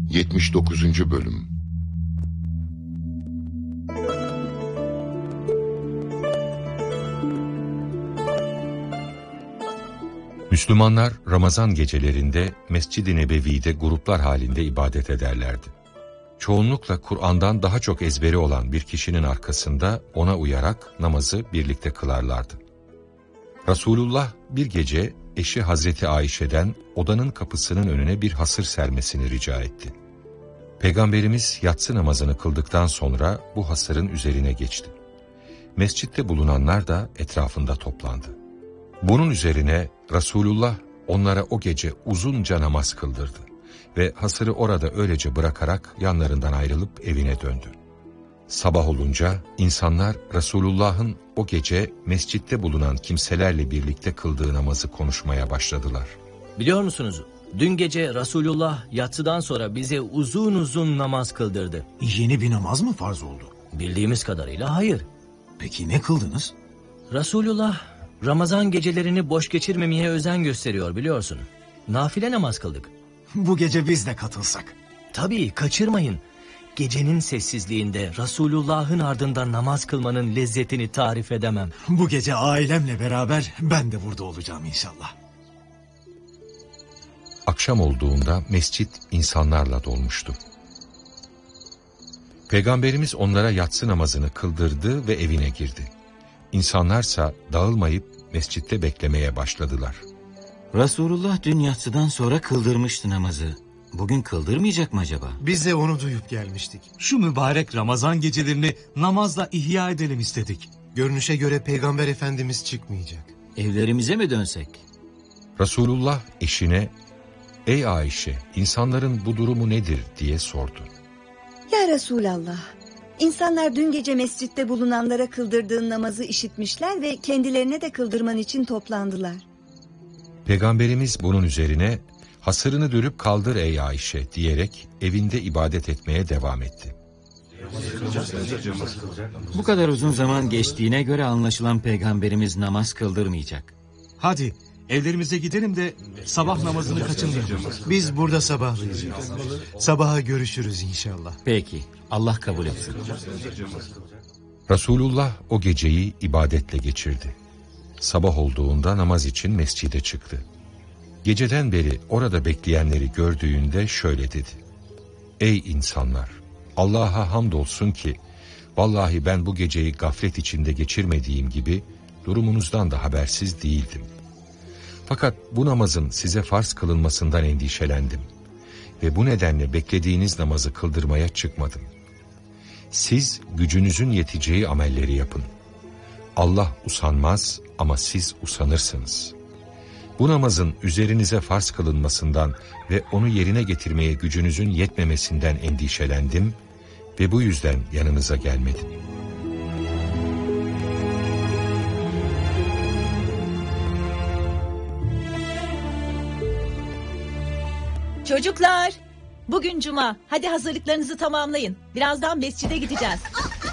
79. Bölüm. Müslümanlar Ramazan gecelerinde Mescid-i Nebevi'de gruplar halinde ibadet ederlerdi. Çoğunlukla Kur'an'dan daha çok ezberi olan bir kişinin arkasında ona uyarak namazı birlikte kılarlardı. Resulullah bir gece eşi Hazreti Ayşe'den odanın kapısının önüne bir hasır sermesini rica etti. Peygamberimiz yatsı namazını kıldıktan sonra bu hasırın üzerine geçti. Mescitte bulunanlar da etrafında toplandı. Bunun üzerine Resulullah onlara o gece uzunca namaz kıldırdı ve hasırı orada öylece bırakarak yanlarından ayrılıp evine döndü. Sabah olunca insanlar Resulullah'ın o gece mescitte bulunan kimselerle birlikte kıldığı namazı konuşmaya başladılar. Biliyor musunuz? Dün gece Resulullah yatsıdan sonra bize uzun uzun namaz kıldırdı. Yeni bir namaz mı farz oldu? Bildiğimiz kadarıyla hayır. Peki ne kıldınız? Resulullah Ramazan gecelerini boş geçirmemeye özen gösteriyor biliyorsun. Nafile namaz kıldık. Bu gece biz de katılsak. Tabii kaçırmayın. Gecenin sessizliğinde Resulullah'ın ardında namaz kılmanın lezzetini tarif edemem. Bu gece ailemle beraber ben de burada olacağım inşallah. Akşam olduğunda mescit insanlarla dolmuştu. Peygamberimiz onlara yatsı namazını kıldırdı ve evine girdi. İnsanlarsa dağılmayıp mescitte beklemeye başladılar. Resulullah dün yatsıdan sonra kıldırmıştı namazı. Bugün kıldırmayacak mı acaba? Biz de onu duyup gelmiştik. Şu mübarek Ramazan gecelerini namazla ihya edelim istedik. Görünüşe göre Peygamber Efendimiz çıkmayacak. Evlerimize mi dönsek? Resulullah eşine, "Ey Ayşe, insanların bu durumu nedir?" diye sordu. Ya Resulallah, insanlar dün gece mescitte bulunanlara kıldırdığın namazı işitmişler ve kendilerine de kıldırman için toplandılar. Peygamberimiz bunun üzerine, "Hasırını dürüp kaldır ey Ayşe" diyerek evinde ibadet etmeye devam etti. Bu kadar uzun zaman geçtiğine göre anlaşılan Peygamberimiz namaz kıldırmayacak. Hadi evlerimize gidelim de sabah namazını kaçırmayalım. Biz burada sabahlayacağız. Sabaha görüşürüz inşallah. Peki, Allah kabul etsin. Resulullah o geceyi ibadetle geçirdi. Sabah olduğunda namaz için mescide çıktı. Geceden beri orada bekleyenleri gördüğünde şöyle dedi: "Ey insanlar! Allah'a hamdolsun ki vallahi ben bu geceyi gaflet içinde geçirmediğim gibi durumunuzdan da habersiz değildim. Fakat bu namazın size farz kılınmasından endişelendim ve bu nedenle beklediğiniz namazı kıldırmaya çıkmadım. Siz gücünüzün yeteceği amelleri yapın. Allah usanmaz ama siz usanırsınız. Bu namazın üzerinize farz kılınmasından ve onu yerine getirmeye gücünüzün yetmemesinden endişelendim ve bu yüzden yanınıza gelmedim." Çocuklar, bugün cuma. Hadi hazırlıklarınızı tamamlayın. Birazdan mescide gideceğiz.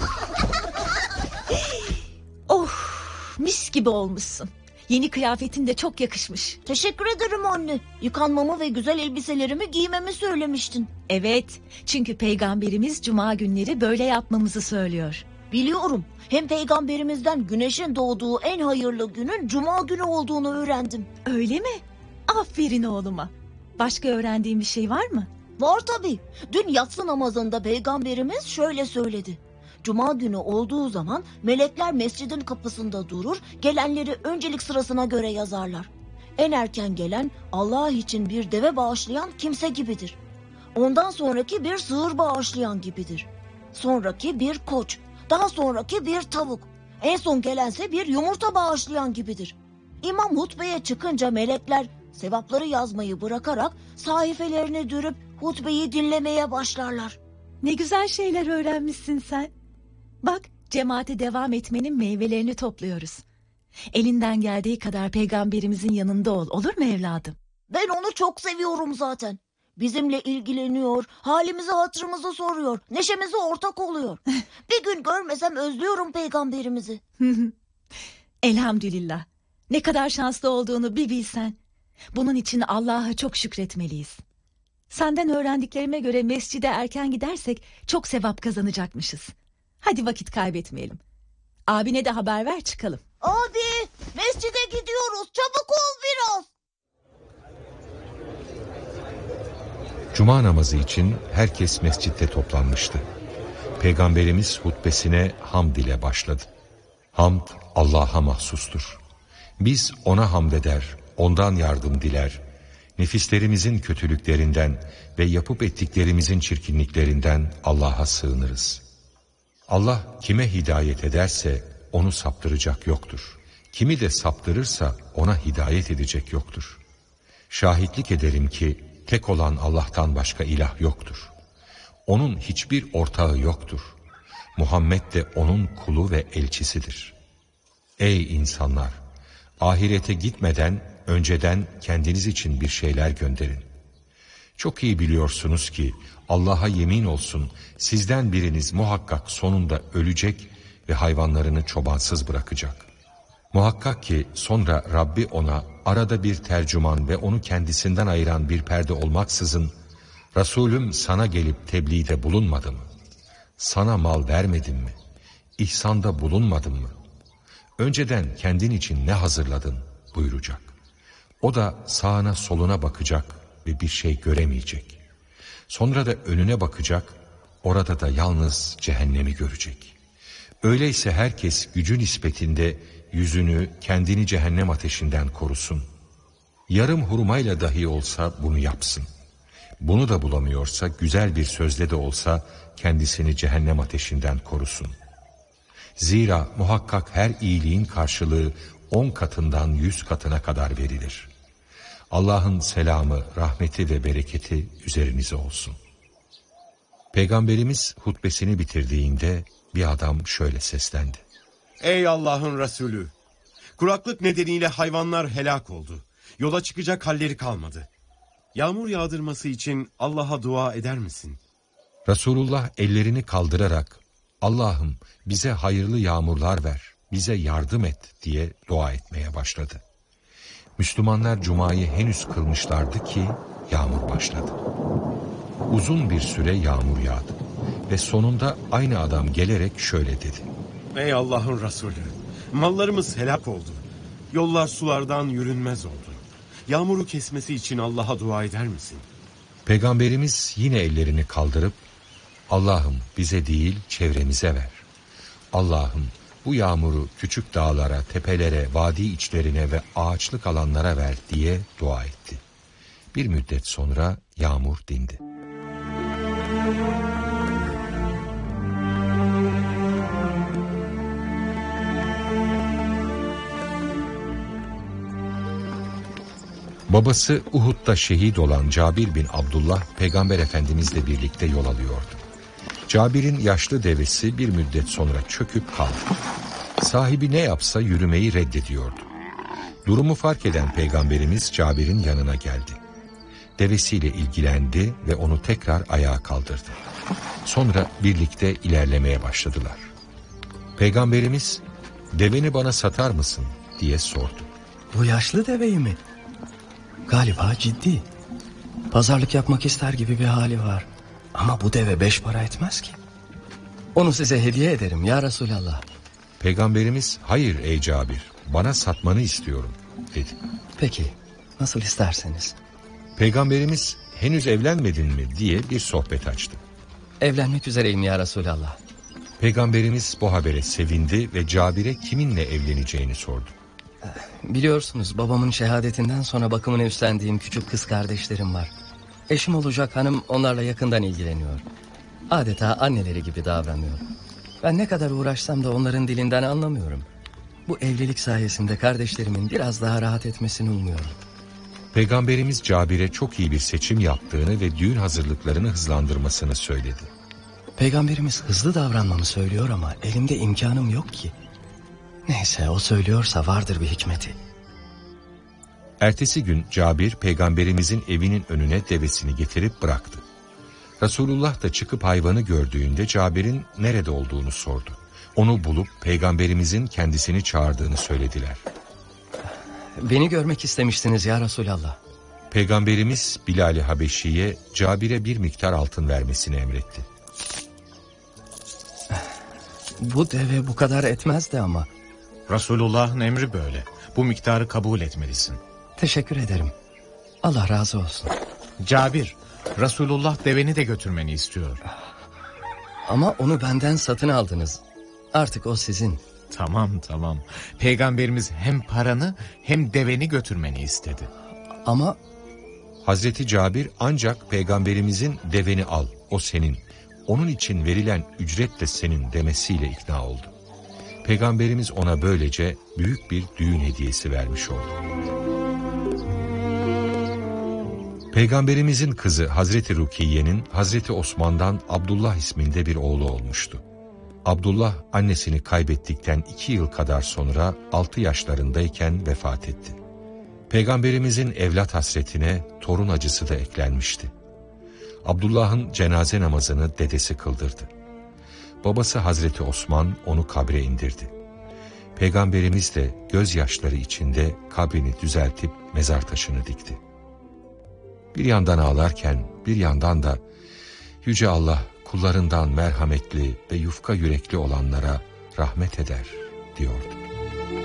Oh, mis gibi olmuşsun. Yeni kıyafetin de çok yakışmış. Teşekkür ederim anne. Yıkanmamı ve güzel elbiselerimi giymemi söylemiştin. Evet, çünkü Peygamberimiz cuma günleri böyle yapmamızı söylüyor. Biliyorum. Hem peygamberimizden güneşin doğduğu en hayırlı günün cuma günü olduğunu öğrendim. Öyle mi? Aferin oğluma. Başka öğrendiğin bir şey var mı? Var tabii. Dün yatsı namazında peygamberimiz şöyle söyledi. Cuma günü olduğu zaman melekler mescidin kapısında durur, gelenleri öncelik sırasına göre yazarlar. En erken gelen Allah için bir deve bağışlayan kimse gibidir. Ondan sonraki bir sığır bağışlayan gibidir. Sonraki bir koç, daha sonraki bir tavuk. En son gelense bir yumurta bağışlayan gibidir. İmam hutbeye çıkınca melekler sevapları yazmayı bırakarak sayfelerini dürüp hutbeyi dinlemeye başlarlar. Ne güzel şeyler öğrenmişsin sen. Bak, cemaate devam etmenin meyvelerini topluyoruz. Elinden geldiği kadar peygamberimizin yanında ol, olur mu evladım? Ben onu çok seviyorum zaten. Bizimle ilgileniyor, halimizi hatırımızı soruyor, neşemize ortak oluyor. Bir gün görmesem özlüyorum peygamberimizi. Elhamdülillah. Ne kadar şanslı olduğunu bir bilsen. Bunun için Allah'a çok şükretmeliyiz. Senden öğrendiklerime göre mescide erken gidersek çok sevap kazanacakmışız. Hadi vakit kaybetmeyelim. Abine de haber ver, çıkalım. Abi, mescide gidiyoruz. Çabuk ol biraz. Cuma namazı için herkes mescitte toplanmıştı. Peygamberimiz hutbesine hamd ile başladı. Hamd Allah'a mahsustur. Biz ona hamd eder, ondan yardım diler. Nefislerimizin kötülüklerinden ve yapıp ettiklerimizin çirkinliklerinden Allah'a sığınırız. Allah kime hidayet ederse onu saptıracak yoktur. Kimi de saptırırsa ona hidayet edecek yoktur. Şahitlik ederim ki tek olan Allah'tan başka ilah yoktur. Onun hiçbir ortağı yoktur. Muhammed de onun kulu ve elçisidir. Ey insanlar! Ahirete gitmeden önceden kendiniz için bir şeyler gönderin. Çok iyi biliyorsunuz ki Allah'a yemin olsun sizden biriniz muhakkak sonunda ölecek ve hayvanlarını çobansız bırakacak. Muhakkak ki sonra Rabbi ona arada bir tercüman ve onu kendisinden ayıran bir perde olmaksızın Resulüm sana gelip tebliğde bulunmadı mı? Sana mal vermedim mi? İhsanda bulunmadım mı? Önceden kendin için ne hazırladın buyuracak. O da sağına soluna bakacak ve bir şey göremeyecek. Sonra da önüne bakacak, orada da yalnız cehennemi görecek. Öyleyse herkes gücü nispetinde yüzünü, kendini cehennem ateşinden korusun. Yarım hurmayla dahi olsa bunu yapsın. Bunu da bulamıyorsa güzel bir sözle de olsa kendisini cehennem ateşinden korusun. Zira muhakkak her iyiliğin karşılığı 10 katından 100 katına kadar verilir. Allah'ın selamı, rahmeti ve bereketi üzerinize olsun. Peygamberimiz hutbesini bitirdiğinde bir adam şöyle seslendi. Ey Allah'ın Resulü! Kuraklık nedeniyle hayvanlar helak oldu. Yola çıkacak halleri kalmadı. Yağmur yağdırması için Allah'a dua eder misin? Resulullah ellerini kaldırarak Allah'ım bize hayırlı yağmurlar ver, bize yardım et diye dua etmeye başladı. Müslümanlar Cuma'yı henüz kılmışlardı ki yağmur başladı. Uzun bir süre yağmur yağdı ve sonunda aynı adam gelerek şöyle dedi. Ey Allah'ın Resulü! Mallarımız helak oldu. Yollar sulardan yürünmez oldu. Yağmuru kesmesi için Allah'a dua eder misin? Peygamberimiz yine ellerini kaldırıp Allah'ım bize değil çevremize ver. Allah'ım bu yağmuru küçük dağlara, tepelere, vadi içlerine ve ağaçlık alanlara ver diye dua etti. Bir müddet sonra yağmur dindi. Babası Uhud'da şehit olan Cabir bin Abdullah Peygamber Efendimizle birlikte yol alıyordu. Cabir'in yaşlı devesi bir müddet sonra çöküp kaldı. Sahibi ne yapsa yürümeyi reddediyordu. Durumu fark eden Peygamberimiz Cabir'in yanına geldi. Devesiyle ilgilendi ve onu tekrar ayağa kaldırdı. Sonra birlikte ilerlemeye başladılar. Peygamberimiz, deveni bana satar mısın diye sordu. Bu yaşlı deveyi mi? Galiba ciddi. Pazarlık yapmak ister gibi bir hali var. Ama bu deve 5 para etmez ki. Onu size hediye ederim ya Resulallah. Peygamberimiz, hayır ey Cabir, bana satmanı istiyorum dedi. Peki, nasıl isterseniz. Peygamberimiz, henüz evlenmedin mi diye bir sohbet açtı. Evlenmek üzereyim ya Resulallah. Peygamberimiz bu habere sevindi ve Cabir'e kiminle evleneceğini sordu. Biliyorsunuz babamın şehadetinden sonra bakımını üstlendiğim küçük kız kardeşlerim var. Eşim olacak hanım onlarla yakından ilgileniyor. Adeta anneleri gibi davranıyor. Ben ne kadar uğraşsam da onların dilinden anlamıyorum. Bu evlilik sayesinde kardeşlerimin biraz daha rahat etmesini umuyorum. Peygamberimiz Cabir'e çok iyi bir seçim yaptığını ve düğün hazırlıklarını hızlandırmasını söyledi. Peygamberimiz hızlı davranmamı söylüyor ama elimde imkanım yok ki. Neyse o söylüyorsa vardır bir hikmeti. Ertesi gün Cabir Peygamberimizin evinin önüne devesini getirip bıraktı. Resulullah da çıkıp hayvanı gördüğünde Cabir'in nerede olduğunu sordu. Onu bulup Peygamberimizin kendisini çağırdığını söylediler. Beni görmek istemiştiniz ya Resulallah. Peygamberimiz Bilal-i Habeşi'ye Cabir'e bir miktar altın vermesini emretti. Bu deve bu kadar etmezdi ama. Resulullah'ın emri böyle. Bu miktarı kabul etmelisin. Teşekkür ederim. Allah razı olsun. Cabir, Resulullah deveni de götürmeni istiyor. Ama onu benden satın aldınız. Artık o sizin. Tamam. Peygamberimiz hem paranı hem deveni götürmeni istedi. Ama Hazreti Cabir ancak Peygamberimizin deveni al, o senin, onun için verilen ücret de senin demesiyle ikna oldu. Peygamberimiz ona böylece büyük bir düğün hediyesi vermiş oldu. Peygamberimizin kızı Hazreti Rukiye'nin Hazreti Osman'dan Abdullah isminde bir oğlu olmuştu. Abdullah annesini kaybettikten 2 yıl kadar sonra 6 yaşlarındayken vefat etti. Peygamberimizin evlat hasretine torun acısı da eklenmişti. Abdullah'ın cenaze namazını dedesi kıldırdı. Babası Hazreti Osman onu kabre indirdi. Peygamberimiz de gözyaşları içinde kabrini düzeltip mezar taşını dikti. Bir yandan ağlarken bir yandan da Yüce Allah kullarından merhametli ve yufka yürekli olanlara rahmet eder diyordu.